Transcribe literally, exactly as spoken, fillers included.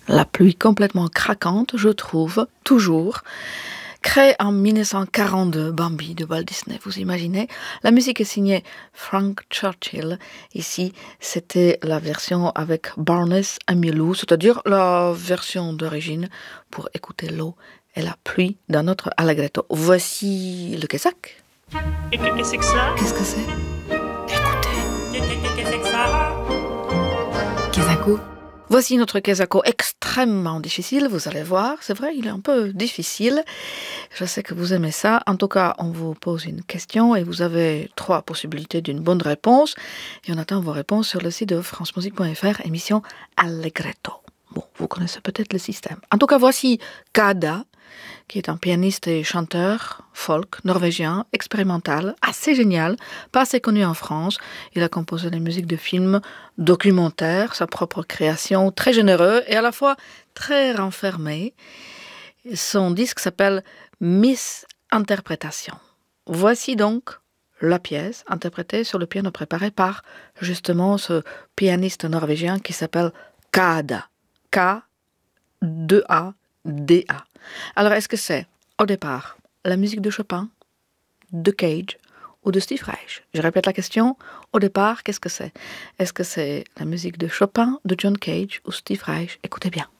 La pluie complètement craquante, je trouve, toujours. Créé en dix-neuf cent quarante-deux, Bambi de Walt Disney, vous imaginez. La musique est signée Frank Churchill. Ici, c'était la version avec Barnes Amilou, c'est-à-dire la version d'origine pour écouter l'eau et la pluie dans notre Allegretto. Voici le Quesac. Qu'est-ce que c'est que ça? Qu'est-ce que c'est? Écoutez. Qu'est-ce que c'est que ça? Quesaco. Voici notre Quesaco extrêmement difficile, vous allez voir. C'est vrai, il est un peu difficile. Je sais que vous aimez ça. En tout cas, on vous pose une question et vous avez trois possibilités d'une bonne réponse. Et on attend vos réponses sur le site de francemusique point f r, émission Allegretto. Bon, vous connaissez peut-être le système. En tout cas, voici Kada, qui est un pianiste et chanteur folk norvégien, expérimental, assez génial, pas assez connu en France. Il a composé des musiques de films, documentaires, sa propre création, très généreux et à la fois très renfermé. Son disque s'appelle Miss Interprétation. Voici donc la pièce interprétée sur le piano préparé par justement ce pianiste norvégien qui s'appelle Kada. K deux A D A. Alors, est-ce que c'est, au départ, la musique de Chopin, de Cage ou de Steve Reich? Je répète la question. Au départ, qu'est-ce que c'est? Est-ce que c'est la musique de Chopin, de John Cage ou Steve Reich? Écoutez bien.